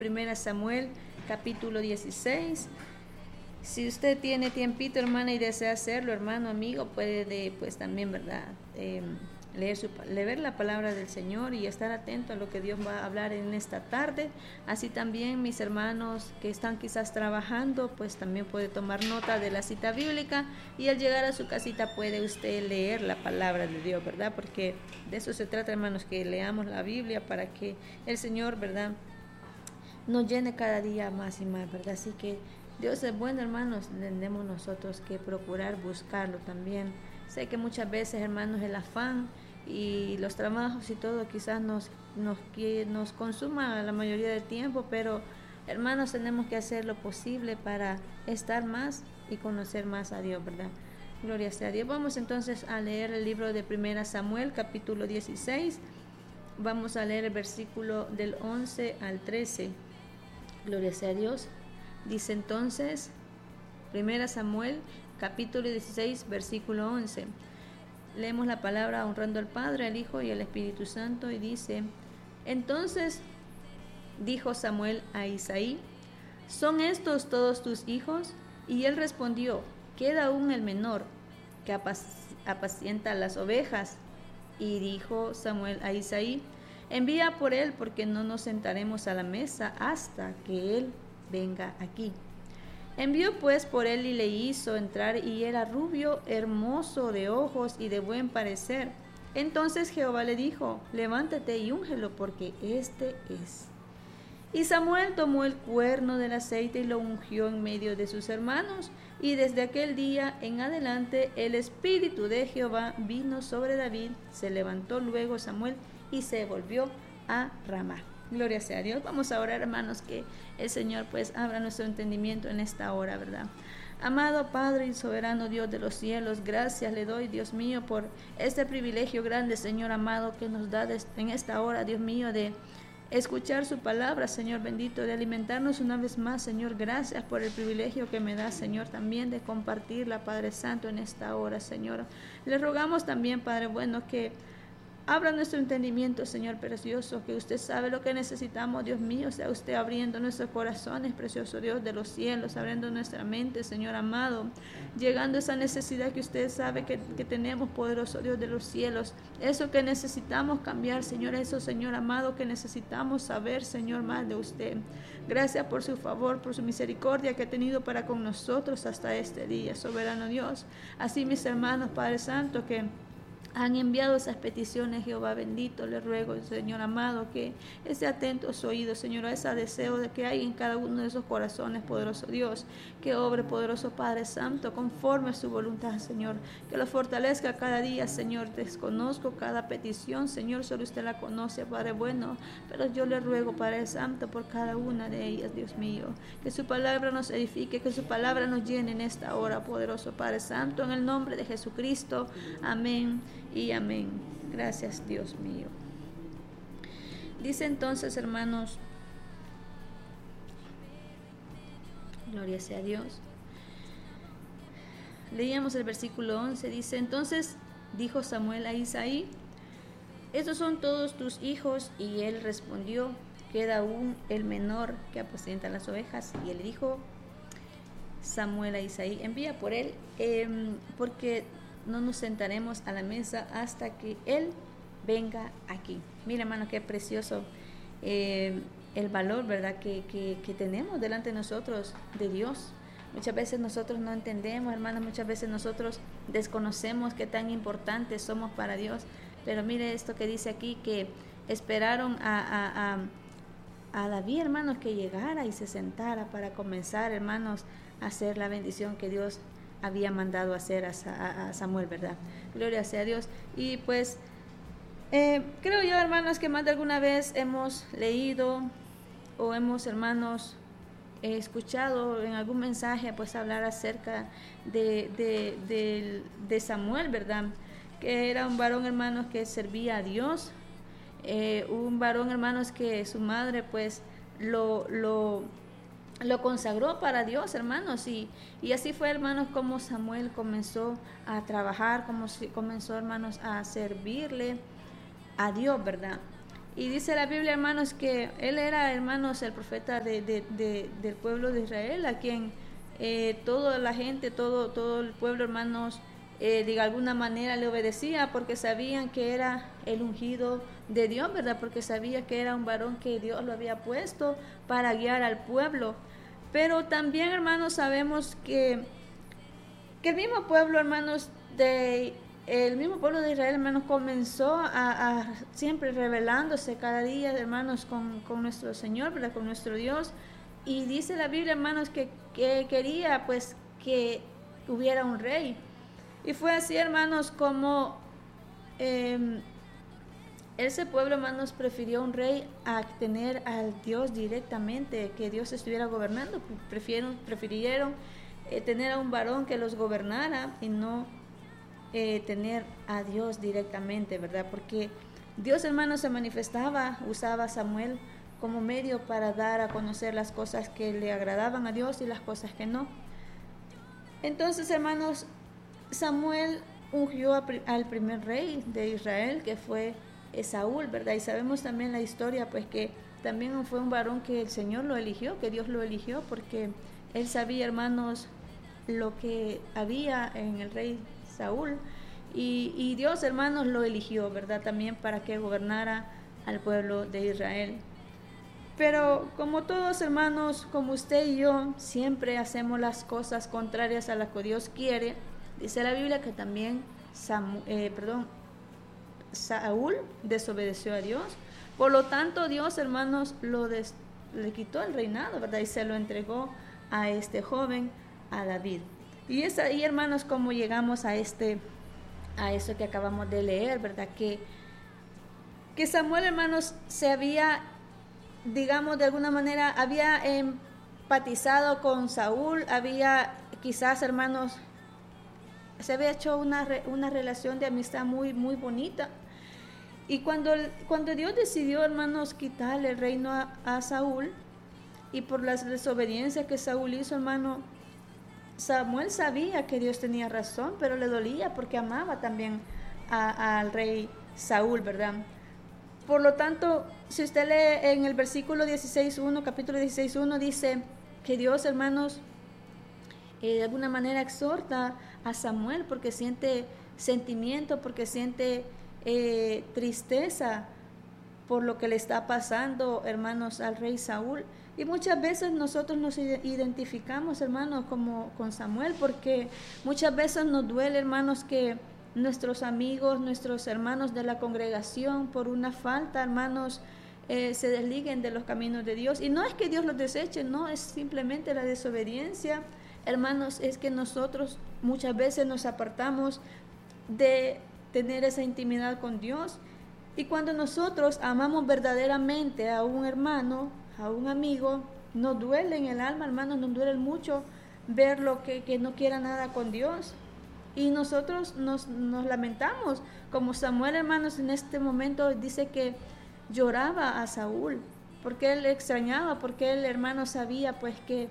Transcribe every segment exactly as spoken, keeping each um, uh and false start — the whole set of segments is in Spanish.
Primera Samuel, capítulo dieciséis. Si usted tiene tiempito, hermana, y desea hacerlo, hermano, amigo, puede de, pues también, ¿verdad? Eh, leer, su, leer la palabra del Señor y estar atento a lo que Dios va a hablar en esta tarde. Así también mis hermanos que están quizás trabajando, pues también puede tomar nota de la cita bíblica y al llegar a su casita puede usted leer la palabra de Dios, ¿verdad? Porque de eso se trata, hermanos, que leamos la Biblia para que el Señor, ¿verdad?, nos llene cada día más y más, ¿verdad? Así que Dios es bueno, hermanos, tenemos nosotros que procurar buscarlo también. Sé que muchas veces, hermanos, el afán y los trabajos y todo quizás nos, nos, nos consuma la mayoría del tiempo, pero hermanos, tenemos que hacer lo posible para estar más y conocer más a Dios, ¿verdad? Gloria sea a Dios. Vamos entonces a leer el libro de Primera Samuel, capítulo dieciséis. Vamos a leer el versículo del once al trece. Gloria sea a Dios. Dice entonces, Primera Samuel, capítulo dieciséis, versículo once. Leemos la palabra honrando al Padre, al Hijo y al Espíritu Santo, y dice: Entonces dijo Samuel a Isaí: ¿Son estos todos tus hijos? Y él respondió: Queda aún el menor, que apacienta las ovejas. Y dijo Samuel a Isaí: Envía por él, porque no nos sentaremos a la mesa hasta que él venga aquí. Envió pues por él y le hizo entrar, y era rubio, hermoso de ojos y de buen parecer. Entonces Jehová le dijo: Levántate y úngelo, porque este es. Y Samuel tomó el cuerno del aceite y lo ungió en medio de sus hermanos. Y desde aquel día en adelante el espíritu de Jehová vino sobre David. Se levantó luego Samuel y se volvió a Ramá. Gloria sea a Dios. Vamos a orar, hermanos, que el Señor pues abra nuestro entendimiento en esta hora, ¿verdad? Amado Padre y soberano Dios de los cielos, gracias le doy, Dios mío, por este privilegio grande, Señor amado, que nos da en esta hora, Dios mío, de escuchar su palabra, Señor bendito, de alimentarnos una vez más, Señor. Gracias por el privilegio que me da, Señor, también de compartirla, Padre Santo, en esta hora, Señor. Le rogamos también, Padre bueno, que abra nuestro entendimiento, Señor precioso, que usted sabe lo que necesitamos, Dios mío. Sea usted abriendo nuestros corazones, precioso Dios de los cielos, abriendo nuestra mente, Señor amado, llegando a esa necesidad que usted sabe que, que tenemos, poderoso Dios de los cielos. Eso que necesitamos cambiar, Señor, eso, Señor amado, que necesitamos saber, Señor, más de usted. Gracias por su favor, por su misericordia que ha tenido para con nosotros hasta este día, soberano Dios. Así, mis hermanos, Padre Santo, que han enviado esas peticiones, Jehová bendito, le ruego, Señor amado, que esté atento a su oído, Señor, a ese deseo de que hay en cada uno de esos corazones, poderoso Dios, que obre, poderoso Padre Santo, conforme a su voluntad, Señor, que lo fortalezca cada día, Señor. Desconozco cada petición, Señor, solo usted la conoce, Padre bueno, pero yo le ruego, Padre Santo, por cada una de ellas, Dios mío, que su palabra nos edifique, que su palabra nos llene en esta hora, poderoso Padre Santo, en el nombre de Jesucristo, amén y amén. Gracias, Dios mío. Dice entonces, hermanos, gloria sea a Dios. Leíamos el versículo once, dice: Entonces dijo Samuel a Isaí: Estos son todos tus hijos. Y él respondió: Queda aún el menor, que apacienta las ovejas. Y él dijo Samuel a Isaí: Envía por él, eh, porque no nos sentaremos a la mesa hasta que él venga aquí. Mira, hermano, qué precioso eh, el valor, ¿verdad?, que, que, que tenemos delante de nosotros de Dios. Muchas veces nosotros no entendemos, hermanos, muchas veces nosotros desconocemos qué tan importantes somos para Dios. Pero mire esto que dice aquí, que esperaron a, a, a, a David, hermanos, que llegara y se sentara para comenzar, hermanos, a hacer la bendición que Dios había mandado hacer a, a Samuel, ¿verdad? Gloria sea a Dios. Y pues eh, creo yo, hermanos, que más de alguna vez hemos leído o hemos, hermanos, eh, escuchado en algún mensaje pues hablar acerca de, de, de, de Samuel, ¿verdad? Que era un varón, hermanos, que servía a Dios, eh, un varón, hermanos, que su madre pues lo... lo Lo consagró para Dios, hermanos, y, y así fue, hermanos, como Samuel comenzó a trabajar, como si, comenzó, hermanos, a servirle a Dios, ¿verdad? Y dice la Biblia, hermanos, que él era, hermanos, el profeta de, de, de, del pueblo de Israel, a quien eh, toda la gente, todo, todo el pueblo, hermanos, eh, de alguna manera le obedecía, porque sabían que era el ungido de Dios, ¿verdad? Porque sabía que era un varón que Dios lo había puesto para guiar al pueblo. Pero también, hermanos, sabemos que, que el mismo pueblo, hermanos, de el mismo pueblo de Israel, hermanos, comenzó a, a siempre rebelándose cada día, hermanos, con, con nuestro Señor, ¿verdad? Con nuestro Dios. Y dice la Biblia, hermanos, que, que quería, pues, que hubiera un rey. Y fue así, hermanos, como eh, ese pueblo, hermanos, prefirió un rey a tener al Dios directamente, que Dios estuviera gobernando. Prefirieron, prefirieron eh, tener a un varón que los gobernara y no eh, tener a Dios directamente, ¿verdad? Porque Dios, hermanos, se manifestaba, usaba a Samuel como medio para dar a conocer las cosas que le agradaban a Dios y las cosas que no. Entonces, hermanos, Samuel ungió a, al primer rey de Israel, que fue Saúl, ¿verdad? Y sabemos también la historia, pues que también fue un varón que el Señor lo eligió, que Dios lo eligió, porque él sabía, hermanos, lo que había en el rey Saúl, y, y Dios, hermanos, lo eligió, ¿verdad? También para que gobernara al pueblo de Israel. Pero como todos, hermanos, como usted y yo, siempre hacemos las cosas contrarias a las que Dios quiere. Dice la Biblia que también Samu, eh, perdón, Saúl desobedeció a Dios. Por lo tanto, Dios, hermanos, lo des, le quitó el reinado, ¿verdad? Y se lo entregó a este joven, a David. Y es ahí, hermanos, como llegamos a este, a eso que acabamos de leer, ¿verdad? Que, que Samuel, hermanos, se había, digamos, de alguna manera, había empatizado con Saúl, había quizás, hermanos, se había hecho una, una relación de amistad muy, muy bonita. Y cuando, cuando Dios decidió, hermanos, quitarle el reino a, a Saúl, y por la desobediencia que Saúl hizo, hermano, Samuel sabía que Dios tenía razón, pero le dolía porque amaba también a, al rey Saúl, ¿verdad? Por lo tanto, si usted lee en el versículo dieciséis uno, capítulo dieciséis uno, dice que Dios, hermanos, eh, de alguna manera exhorta a Samuel porque siente sentimiento, porque siente eh, tristeza por lo que le está pasando, hermanos, al rey Saúl. Y muchas veces nosotros nos identificamos, hermanos, como con Samuel, porque muchas veces nos duele, hermanos, que nuestros amigos, nuestros hermanos de la congregación, por una falta, hermanos, eh, se desliguen de los caminos de Dios. Y no es que Dios los deseche, no, es simplemente la desobediencia. Hermanos, es que nosotros muchas veces nos apartamos de tener esa intimidad con Dios. Y cuando nosotros amamos verdaderamente a un hermano, a un amigo, nos duele en el alma, hermanos, nos duele mucho verlo que, que no quiera nada con Dios. Y nosotros nos, nos lamentamos, como Samuel, hermanos, en este momento dice que lloraba a Saúl, porque él extrañaba, porque él, hermano, sabía pues que,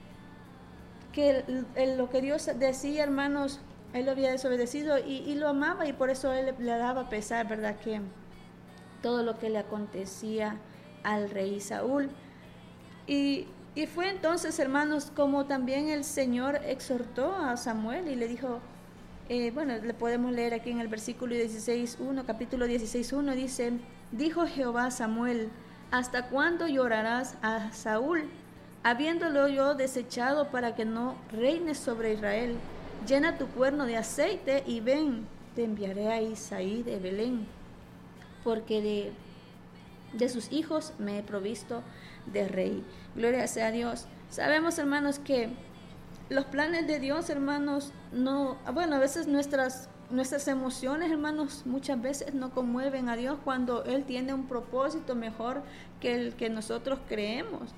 que el, el, lo que Dios decía, hermanos, él lo había desobedecido y, y lo amaba, y por eso él le, le daba pesar, ¿verdad?, que todo lo que le acontecía al rey Saúl. Y, y fue entonces, hermanos, como también el Señor exhortó a Samuel y le dijo, eh, bueno, le podemos leer aquí en el versículo dieciséis uno, capítulo dieciséis uno, dice, dijo Jehová a Samuel, ¿hasta cuándo llorarás a Saúl, habiéndolo yo desechado para que no reines sobre Israel? Llena tu cuerno de aceite y ven, te enviaré a Isaí de Belén, porque de, de sus hijos me he provisto de rey. Gloria sea a Dios. Sabemos, hermanos, que los planes de Dios, hermanos, no, bueno, a veces nuestras, nuestras emociones, hermanos, muchas veces no conmueven a Dios cuando Él tiene un propósito mejor que el que nosotros creemos.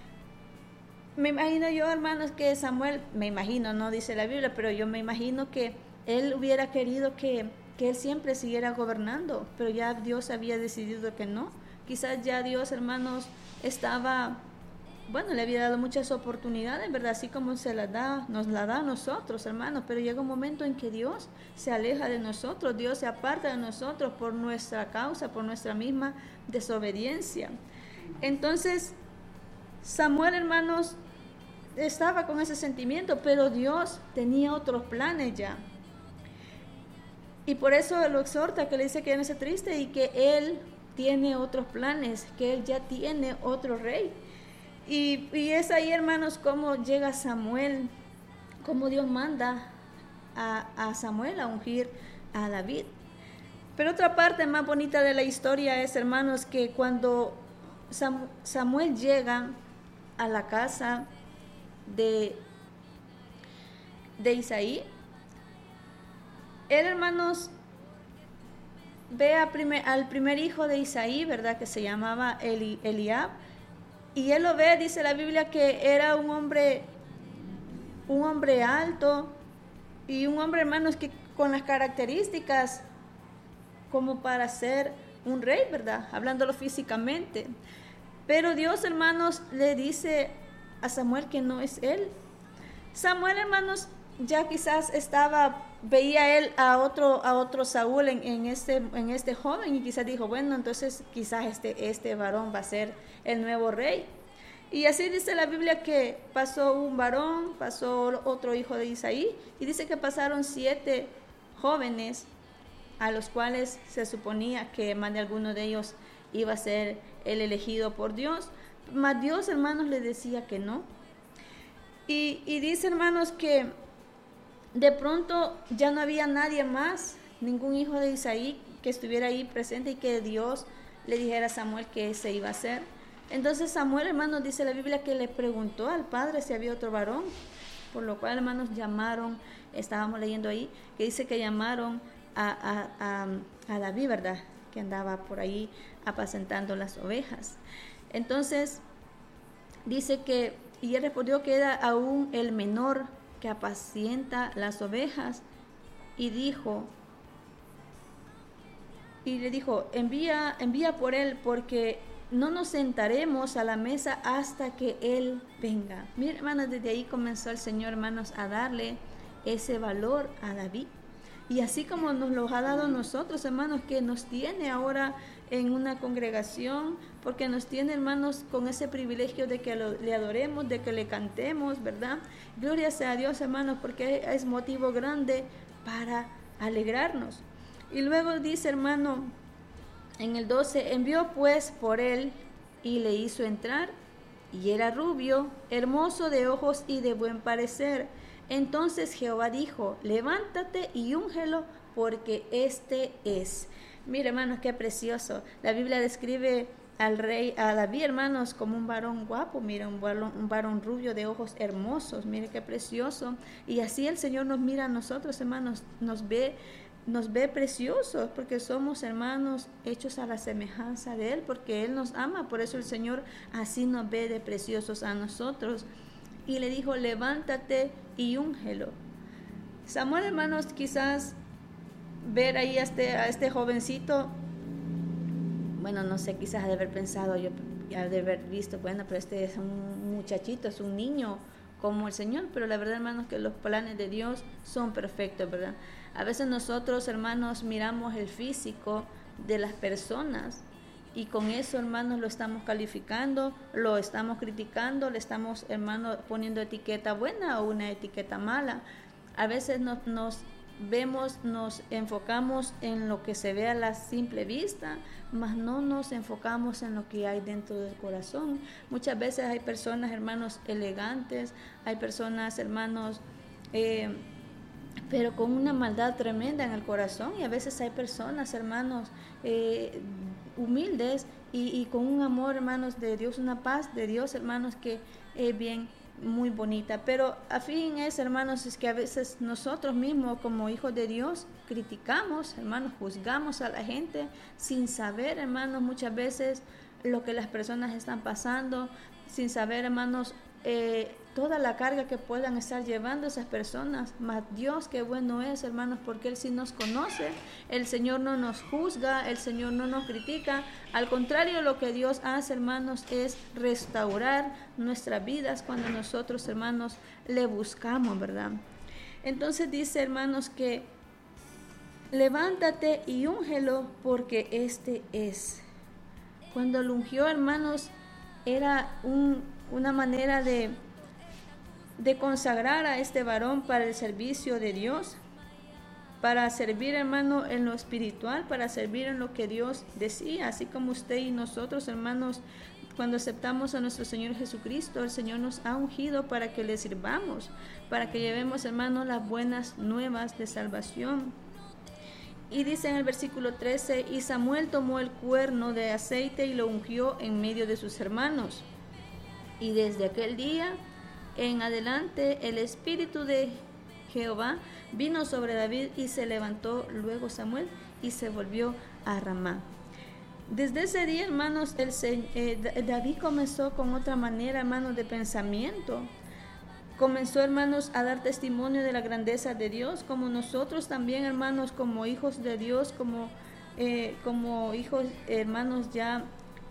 Me imagino yo, hermanos, que Samuel, me imagino, no dice la Biblia, pero yo me imagino que él hubiera querido que, que él siempre siguiera gobernando, pero ya Dios había decidido que no. Quizás ya Dios, hermanos, estaba bueno, le había dado muchas oportunidades, ¿verdad? Así como se las da, nos la da a nosotros, hermanos, pero llega un momento en que Dios se aleja de nosotros, Dios se aparta de nosotros por nuestra causa, por nuestra misma desobediencia. Entonces, Samuel, hermanos, estaba con ese sentimiento, pero Dios tenía otros planes ya. Y por eso lo exhorta, que le dice que no esté triste y que Él tiene otros planes, que Él ya tiene otro rey. Y, y es ahí, hermanos, cómo llega Samuel, cómo Dios manda a, a Samuel a ungir a David. Pero otra parte más bonita de la historia es, hermanos, que cuando Samuel llega a la casa de, de Isaí, él, hermanos, ve a primer, al primer hijo de Isaí, ¿verdad? Que se llamaba Eli, Eliab. Y él lo ve, dice la Biblia, que era un hombre, un hombre alto y un hombre, hermanos, que con las características como para ser un rey, ¿verdad? Hablándolo físicamente. Pero Dios, hermanos, le dice a Samuel que no es él. Samuel, hermanos, ya quizás estaba, veía él a otro, a otro Saúl en, en, este, en este joven y quizás dijo, bueno, entonces quizás este, este varón va a ser el nuevo rey. Y así dice la Biblia que pasó un varón, pasó otro hijo de Isaí, y dice que pasaron siete jóvenes a los cuales se suponía que más de alguno de ellos iba a ser el elegido por Dios. Mas Dios, hermanos, le decía que no. Y, y dice, hermanos, que de pronto ya no había nadie más, ningún hijo de Isaí que estuviera ahí presente y que Dios le dijera a Samuel que se iba a hacer. Entonces Samuel, hermanos, dice la Biblia que le preguntó al padre si había otro varón, por lo cual, hermanos, llamaron, estábamos leyendo ahí, que dice que llamaron a, a, a, a David, ¿verdad? Que andaba por ahí apacentando las ovejas. Entonces dice que, y él respondió que era aún el menor que apacienta las ovejas, y dijo, y le dijo, envía, envía por él, porque no nos sentaremos a la mesa hasta que él venga. Miren, hermanos, desde ahí comenzó el Señor, hermanos, a darle ese valor a David. Y así como nos lo ha dado a nosotros, hermanos, que nos tiene ahora en una congregación, porque nos tiene, hermanos, con ese privilegio de que lo, le adoremos, de que le cantemos, ¿verdad? Gloria sea a Dios, hermanos, porque es motivo grande para alegrarnos. Y luego dice, hermano, en el doce, envió pues por él y le hizo entrar, y era rubio, hermoso de ojos y de buen parecer. Entonces Jehová dijo, levántate y úngelo, porque este es. Mira, hermanos, qué precioso. La Biblia describe al rey, a David, hermanos, como un varón guapo. Mira, un varón, un varón rubio de ojos hermosos. Mire qué precioso. Y así el Señor nos mira a nosotros, hermanos, nos ve, nos ve preciosos, porque somos hermanos hechos a la semejanza de Él, porque Él nos ama. Por eso el Señor así nos ve de preciosos a nosotros. Y le dijo, levántate y úngelo. Samuel, hermanos, quizás ver ahí a este, a este jovencito, bueno, no sé, quizás ha de haber pensado, yo ha de haber visto, bueno, pero este es un muchachito, es un niño como el Señor, pero la verdad, hermanos, que los planes de Dios son perfectos, ¿verdad? A veces nosotros, hermanos, miramos el físico de las personas, y con eso, hermanos, lo estamos calificando, lo estamos criticando, le estamos, hermanos, poniendo etiqueta buena o una etiqueta mala. A veces nos, nos vemos, nos enfocamos en lo que se ve a la simple vista, mas no nos enfocamos en lo que hay dentro del corazón. Muchas veces hay personas, hermanos, elegantes, hay personas, hermanos, eh, pero con una maldad tremenda en el corazón, y a veces hay personas, hermanos, eh, humildes y, y con un amor, hermanos, de Dios, una paz de Dios, hermanos, que es bien, muy bonita. Pero a fin es, hermanos, es que a veces nosotros mismos como hijos de Dios criticamos, hermanos, juzgamos a la gente sin saber, hermanos, muchas veces lo que las personas están pasando, sin saber, hermanos, eh, toda la carga que puedan estar llevando esas personas. Mas Dios, qué bueno es, hermanos, porque Él sí nos conoce. El Señor no nos juzga, el Señor no nos critica. Al contrario, lo que Dios hace, hermanos, es restaurar nuestras vidas cuando nosotros, hermanos, le buscamos, ¿verdad? Entonces dice, hermanos, que levántate y úngelo porque este es. Cuando lo ungió, hermanos, era un, una manera de, de consagrar a este varón para el servicio de Dios, para servir, hermano, en lo espiritual, para servir en lo que Dios decía, así como usted y nosotros, hermanos, cuando aceptamos a nuestro Señor Jesucristo, el Señor nos ha ungido para que le sirvamos, para que llevemos, hermanos, las buenas nuevas de salvación. Y dice en el versículo trece, y Samuel tomó el cuerno de aceite y lo ungió en medio de sus hermanos. Y desde aquel día en adelante el Espíritu de Jehová vino sobre David y se levantó luego Samuel y se volvió a Ramá. Desde ese día, hermanos, el, eh, David comenzó con otra manera, hermanos, de pensamiento. Comenzó, hermanos, a dar testimonio de la grandeza de Dios, como nosotros también, hermanos, como hijos de Dios, como, eh, como hijos, hermanos, ya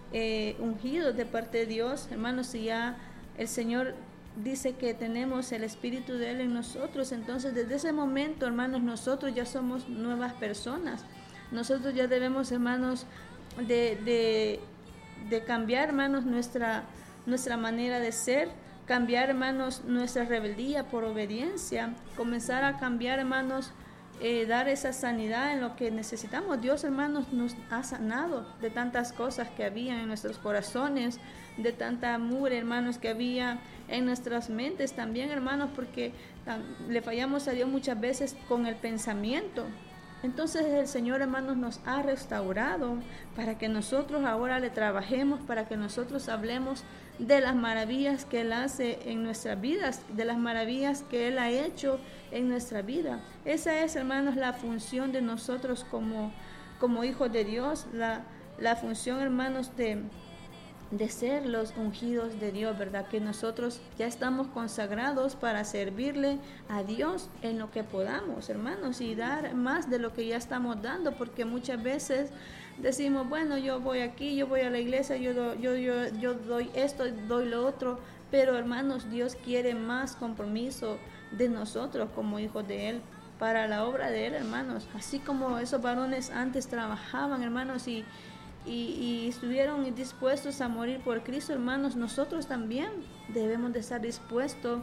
eh, ungidos de parte de Dios, hermanos, y ya el Señor dice que tenemos el Espíritu de Él en nosotros. Entonces, desde ese momento, hermanos, nosotros ya somos nuevas personas. Nosotros ya debemos, hermanos, de, de, de cambiar, hermanos, nuestra, nuestra manera de ser, cambiar, hermanos, nuestra rebeldía por obediencia, comenzar a cambiar, hermanos, eh, dar esa sanidad en lo que necesitamos. Dios, hermanos, nos ha sanado de tantas cosas que había en nuestros corazones, de tanta mugre, hermanos, que había en nuestras mentes también, hermanos, porque le fallamos a Dios muchas veces con el pensamiento. Entonces el Señor, hermanos, nos ha restaurado para que nosotros ahora le trabajemos, para que nosotros hablemos de las maravillas que Él hace en nuestras vidas, de las maravillas que Él ha hecho en nuestra vida. Esa es, hermanos, la función de nosotros como, como hijos de Dios, la, la función, hermanos, de, de ser los ungidos de Dios, ¿verdad? Que nosotros ya estamos consagrados para servirle a Dios en lo que podamos, hermanos, y dar más de lo que ya estamos dando, porque muchas veces decimos, bueno, yo voy aquí, yo voy a la iglesia, yo, do, yo, yo, yo doy esto, doy lo otro, pero, hermanos, Dios quiere más compromiso de nosotros como hijos de Él, para la obra de Él, hermanos, así como esos varones antes trabajaban, hermanos, y Y, y estuvieron dispuestos a morir por Cristo, hermanos, nosotros también debemos de estar dispuestos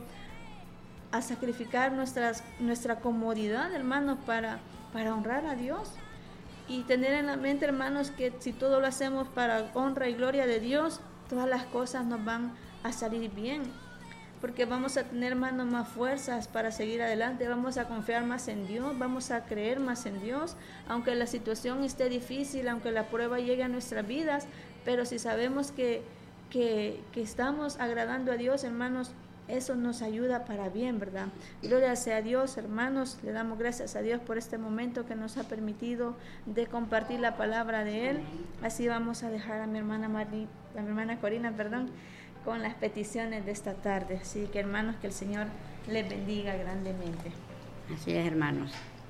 a sacrificar nuestras, nuestra comodidad, hermanos, para, para honrar a Dios. Y tener en la mente, hermanos, que si todo lo hacemos para honra y gloria de Dios, todas las cosas nos van a salir bien. Porque vamos a tener, hermanos, más fuerzas para seguir adelante, vamos a confiar más en Dios, vamos a creer más en Dios, aunque la situación esté difícil, aunque la prueba llegue a nuestras vidas, pero si sabemos que, que, que estamos agradando a Dios, hermanos, eso nos ayuda para bien, ¿verdad? Gloria sea a Dios, hermanos, le damos gracias a Dios por este momento que nos ha permitido de compartir la palabra de Él. Así vamos a dejar a mi hermana Mari, a mi hermana Corina, perdón, con las peticiones de esta tarde. Así que, hermanos, que el Señor les bendiga grandemente. Así es, hermanos.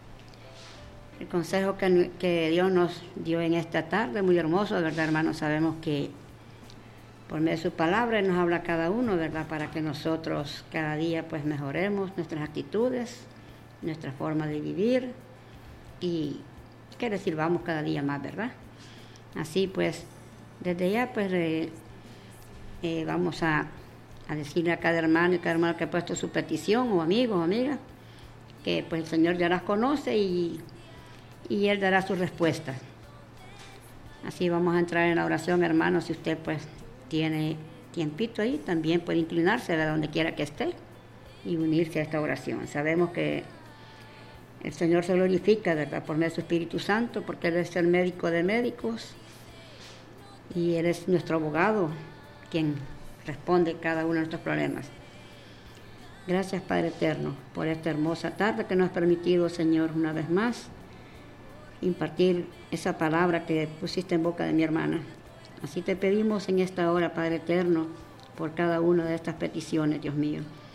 El consejo que, que Dios nos dio en esta tarde, muy hermoso, ¿verdad, hermanos? Sabemos que por medio de su palabra Él nos habla a cada uno, ¿verdad? Para que nosotros cada día pues mejoremos nuestras actitudes, nuestra forma de vivir y que le sirvamos cada día más, ¿verdad? Así pues, desde ya pues eh, eh, vamos a, a decirle a cada hermano y cada hermano que ha puesto su petición, o amigos o amigas, que pues el Señor ya las conoce y, y Él dará sus respuestas. Así vamos a entrar en la oración, hermanos. Si usted pues tiene tiempito ahí, también puede inclinarse de donde quiera que esté y unirse a esta oración. Sabemos que el Señor se glorifica, ¿verdad?, por medio de su Espíritu Santo, porque Él es el médico de médicos y Él es nuestro abogado, quien responde cada uno de nuestros problemas. Gracias, Padre Eterno, por esta hermosa tarde que nos has permitido, Señor, una vez más, impartir esa palabra que pusiste en boca de mi hermana. Así te pedimos en esta hora, Padre Eterno, por cada una de estas peticiones, Dios mío.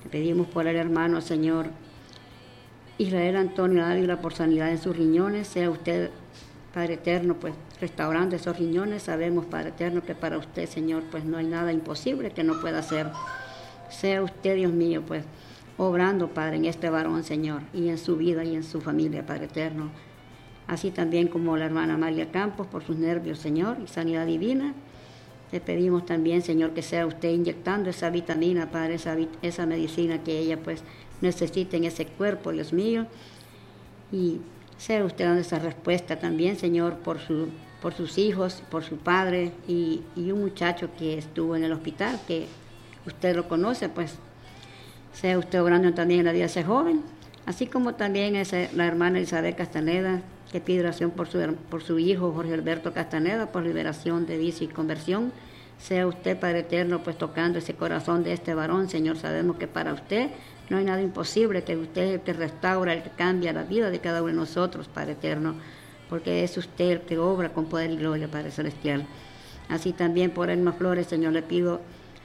Le pedimos por el hermano, Señor, Israel Antonio Ávila, por sanidad en sus riñones. Sea usted, Padre eterno, pues restaurando esos riñones. Sabemos, Padre eterno, que para usted, Señor, pues no hay nada imposible que no pueda hacer. Sea usted, Dios mío, pues obrando, Padre, en este varón, Señor, y en su vida y en su familia, Padre eterno. Así también como la hermana María Campos, por sus nervios, Señor, y sanidad divina. Le pedimos también, Señor, que sea usted inyectando esa vitamina, Padre, esa, esa medicina que ella, pues, necesita en ese cuerpo, Dios mío. Y sea usted dando esa respuesta también, Señor, por, su, por sus hijos, por su padre y, y un muchacho que estuvo en el hospital, que usted lo conoce, pues, sea usted obrando también en la vida de ese joven, así como también ese, la hermana Isabel Castaneda, que pide oración por su, por su hijo Jorge Alberto Castaneda, por liberación de vicio y conversión. Sea usted, Padre eterno, pues tocando ese corazón de este varón, Señor. Sabemos que para usted no hay nada imposible, que usted es el que restaura, el que cambia la vida de cada uno de nosotros, Padre eterno, porque es usted el que obra con poder y gloria, Padre celestial. Así también por Elma Flores, Señor, le pido,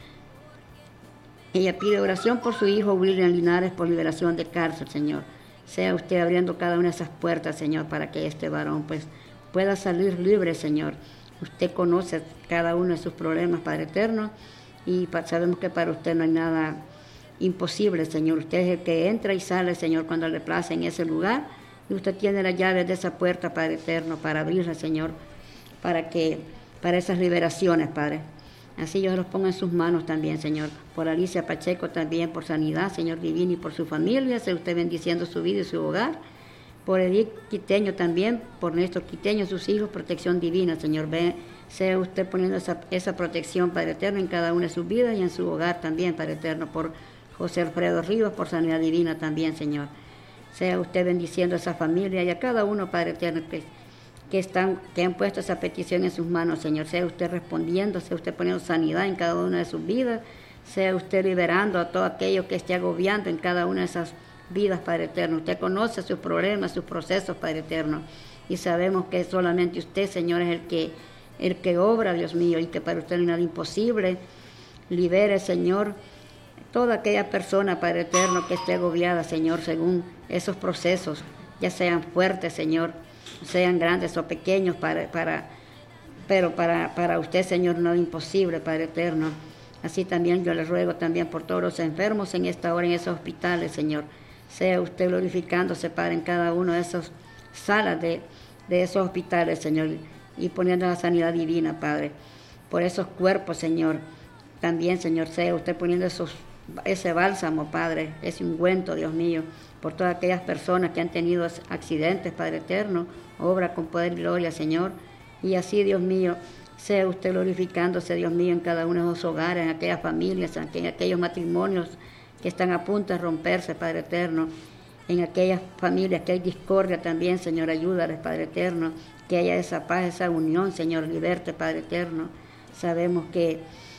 ella pide oración por su hijo William Linares, por liberación de cárcel, Señor. Sea usted abriendo cada una de esas puertas, Señor, para que este varón pues pueda salir libre, Señor. Usted conoce cada uno de sus problemas, Padre eterno, y sabemos que para usted no hay nada imposible, Señor. Usted es el que entra y sale, Señor, cuando le place en ese lugar, y usted tiene las llaves de esa puerta, Padre eterno, para abrirla, Señor, para que para esas liberaciones, Padre. Así yo los pongo en sus manos también, Señor. Por Alicia Pacheco también, por sanidad, Señor divino, y por su familia, sea usted bendiciendo su vida y su hogar. Por Edith Quiteño también, por Néstor Quiteño, sus hijos, protección divina, Señor. Ve, sea usted poniendo esa, esa protección, Padre eterno, en cada una de sus vidas y en su hogar también, Padre eterno. Por José Alfredo Rivas, por sanidad divina también, Señor. Sea usted bendiciendo a esa familia y a cada uno, Padre eterno, que que, están, que han puesto esa petición en sus manos, Señor. Sea usted respondiendo, sea usted poniendo sanidad en cada una de sus vidas, sea usted liberando a todo aquello que esté agobiando en cada una de esas vidas, Padre eterno. Usted conoce sus problemas, sus procesos, Padre eterno, y sabemos que solamente usted, Señor, es el que, el que obra, Dios mío, y que para usted no hay nada imposible. Libere, Señor, toda aquella persona, Padre eterno, que esté agobiada, Señor, según esos procesos, ya sean fuertes, Señor, sean grandes o pequeños, para, para, pero para, para usted, Señor, no es imposible, Padre eterno. Así también yo le ruego también por todos los enfermos en esta hora en esos hospitales, Señor. Sea usted glorificándose, Padre, en cada una de esas salas de, de esos hospitales, Señor, y poniendo la sanidad divina, Padre. Por esos cuerpos, Señor, también, Señor, sea usted poniendo esos, ese bálsamo, Padre, ese ungüento, Dios mío, por todas aquellas personas que han tenido accidentes, Padre eterno, obra con poder y gloria, Señor. Y así, Dios mío, sea usted glorificándose, Dios mío, en cada uno de esos hogares, en aquellas familias, en aquellos matrimonios que están a punto de romperse, Padre eterno, en aquellas familias que hay discordia también, Señor, ayúdales, Padre eterno, que haya esa paz, esa unión, Señor, liberte, Padre eterno. Sabemos que,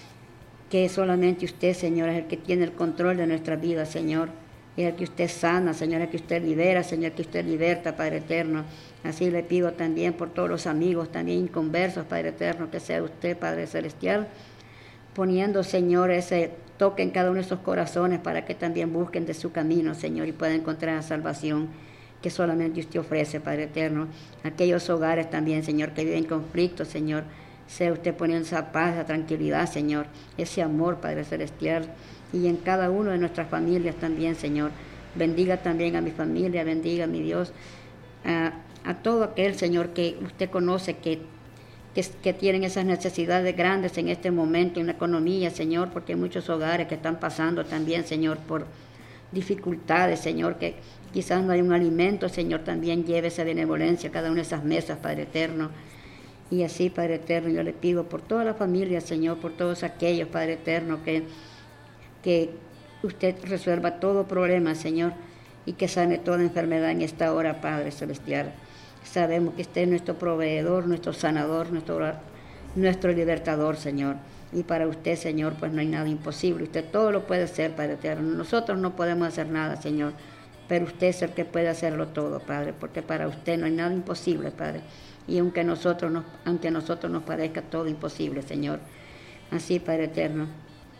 que solamente usted, Señor, es el que tiene el control de nuestra vida, Señor. Es el que usted sana, Señor, es el que usted libera, Señor, que usted liberta, Padre eterno. Así le pido también por todos los amigos, también inconversos, Padre eterno, que sea usted, Padre celestial, poniendo, Señor, ese toque en cada uno de esos corazones para que también busquen de su camino, Señor, y puedan encontrar la salvación que solamente usted ofrece, Padre eterno. Aquellos hogares también, Señor, que viven conflictos, Señor, sea usted poniendo esa paz, esa tranquilidad, Señor, ese amor, Padre celestial, y en cada uno de nuestras familias también, Señor. Bendiga también a mi familia, bendiga a mi Dios, a, a todo aquel, Señor, que usted conoce que, que, que tienen esas necesidades grandes en este momento en la economía, Señor, porque hay muchos hogares que están pasando también, Señor, por dificultades, Señor, que quizás no hay un alimento, Señor, también lleve esa benevolencia a cada una de esas mesas, Padre eterno. Y así, Padre eterno, yo le pido por toda la familia, Señor, por todos aquellos, Padre eterno, que que usted resuelva todo problema, Señor, y que sane toda enfermedad en esta hora, Padre celestial. Sabemos que usted es nuestro proveedor, nuestro sanador, nuestro, nuestro libertador, Señor. Y para usted, Señor, pues no hay nada imposible. Usted todo lo puede hacer, Padre eterno. Nosotros no podemos hacer nada, Señor, pero usted es el que puede hacerlo todo, Padre, porque para usted no hay nada imposible, Padre. Y aunque nosotros nos, aunque a nosotros nos parezca todo imposible, Señor. Así, Padre eterno,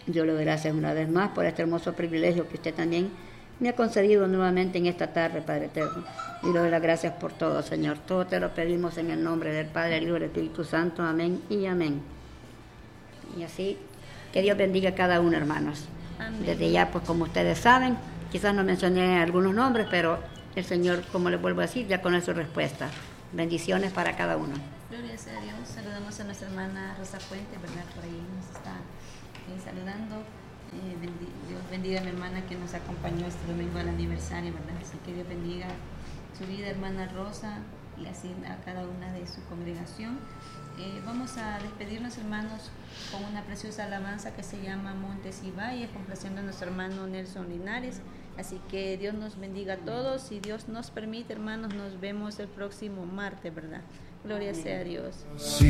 Yo le doy gracias una vez más por este hermoso privilegio que usted también me ha concedido nuevamente en esta tarde, Padre eterno. Y le doy las gracias por todo, Señor. Todo te lo pedimos en el nombre del Padre, del Hijo y del Espíritu Santo. Amén y amén. Y así, que Dios bendiga a cada uno, hermanos. Amén. Desde ya, pues como ustedes saben, quizás no mencioné algunos nombres, pero el Señor, como les vuelvo a decir, ya conoce su respuesta. Bendiciones para cada uno. Gloria sea a Dios. Saludamos a nuestra hermana Rosa Puente, ¿verdad? Por ahí nos está eh, saludando. Eh, bendi- Dios bendiga a mi hermana que nos acompañó este domingo al aniversario, ¿verdad? Así que Dios bendiga su vida, hermana Rosa, y así a cada una de su congregación. Eh, vamos a despedirnos, hermanos, con una preciosa alabanza que se llama Montes y Valles, complaciendo a nuestro hermano Nelson Linares. Así que Dios nos bendiga a todos. Si Dios nos permite, hermanos, nos vemos el próximo martes, ¿verdad? Gloria sea a Dios. Sí.